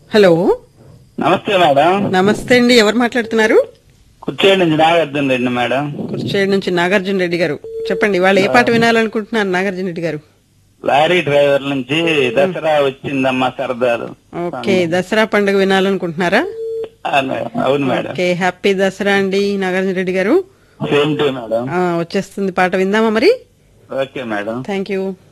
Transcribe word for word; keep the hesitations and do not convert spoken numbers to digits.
Hello, నమస్తే madam. నమస్తే అండి. ఎవరు మాట్లాడుతున్నారు? కుర్చేడు నుంచి నాగార్జున రెడ్డి మేడం. కుర్చేడు నుంచి నాగార్జున రెడ్డి గారు. చెప్పండి, వాళ్ళు ఏ పాట వినాలనుకుంటున్నారు నాగార్జున రెడ్డి గారు? లారీ డ్రైవర్ నుంచి దసరా వచ్చిందమ్మా సరదాలు. ఓకే, దసరా పండుగ వినాలనుకుంటున్నారా? అవును మేడం. ఓకే, హ్యాపీ దసరా అండి నాగార్జున రెడ్డి గారు. Same to madam. వచ్చేస్తుంది పాట, విందామా మరి? Okay madam. Thank you.